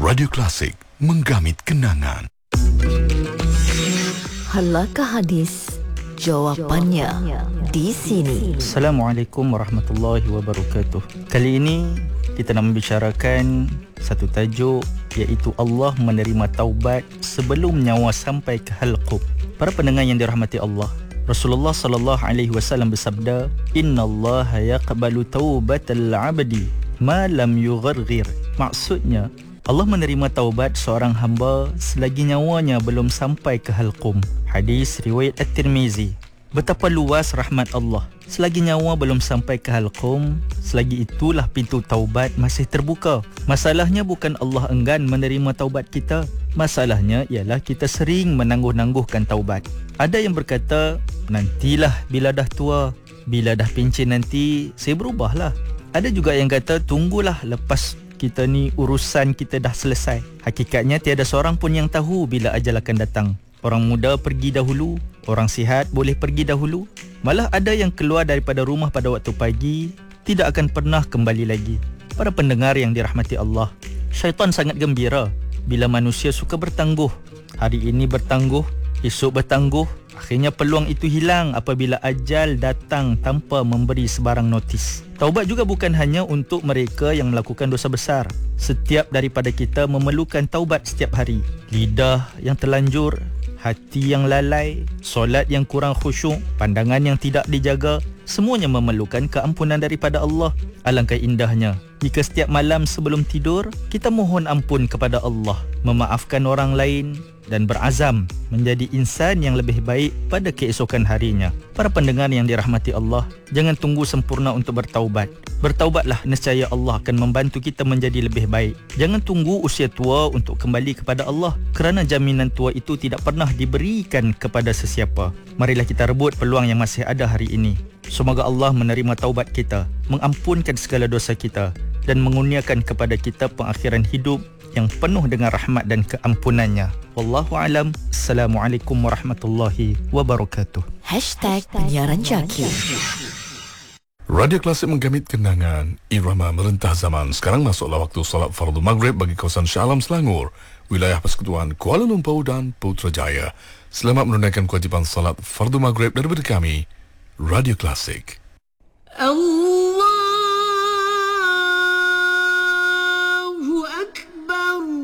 Radio Klasik, menggamit kenangan. Halakah hadis? Jawapannya di sini. Assalamualaikum warahmatullahi wabarakatuh. Kali ini kita nak membicarakan satu tajuk, iaitu Allah menerima taubat sebelum nyawa sampai ke halqum. Para pendengar yang dirahmati Allah, Rasulullah sallallahu alaihi wasallam bersabda, "Innallaha yaqbalu taubatal 'abdi ma lam yugharghir." Maksudnya, Allah menerima taubat seorang hamba selagi nyawanya belum sampai ke halqum. Hadis riwayat At-Tirmizi. Betapa luas rahmat Allah. Selagi nyawa belum sampai ke halqum, selagi itulah pintu taubat masih terbuka. Masalahnya bukan Allah enggan menerima taubat kita. Masalahnya ialah kita sering menangguh-nangguhkan taubat. Ada yang berkata, nantilah bila dah tua, bila dah pencen nanti, saya berubahlah. Ada juga yang kata, tunggulah lepas kita ni urusan kita dah selesai. Hakikatnya tiada seorang pun yang tahu bila ajal akan datang. Orang muda pergi dahulu, orang sihat boleh pergi dahulu. Malah ada yang keluar daripada rumah pada waktu pagi, tidak akan pernah kembali lagi. Para pendengar yang dirahmati Allah, syaitan sangat gembira bila manusia suka bertangguh. Hari ini bertangguh, esok bertangguh. Akhirnya peluang itu hilang apabila ajal datang tanpa memberi sebarang notis. Taubat juga bukan hanya untuk mereka yang melakukan dosa besar. Setiap daripada kita memerlukan taubat setiap hari. Lidah yang terlanjur, hati yang lalai, solat yang kurang khusyuk, pandangan yang tidak dijaga, semuanya memerlukan keampunan daripada Allah. Alangkah indahnya jika setiap malam sebelum tidur kita mohon ampun kepada Allah, memaafkan orang lain dan berazam menjadi insan yang lebih baik pada keesokan harinya. Para pendengar yang dirahmati Allah, jangan tunggu sempurna untuk bertaubat. Bertaubatlah, nescaya Allah akan membantu kita menjadi lebih baik. Jangan tunggu usia tua untuk kembali kepada Allah, kerana jaminan tua itu tidak pernah diberikan kepada sesiapa. Marilah kita rebut peluang yang masih ada hari ini. Semoga Allah menerima taubat kita, mengampunkan segala dosa kita dan mengurniakan kepada kita pengakhiran hidup yang penuh dengan rahmat dan keampunannya. Wallahu alam. Assalamualaikum warahmatullahi wabarakatuh. #penyiaran Jaki. Radio Klasik menggamit kenangan, irama merentah zaman. Sekarang masuklah waktu solat fardu maghrib bagi kawasan Shah Alam Selangor, wilayah Persekutuan Kuala Lumpur dan Putrajaya. Selamat menunaikan kewajipan solat fardu maghrib daripada kami, Radio Klasik. Allah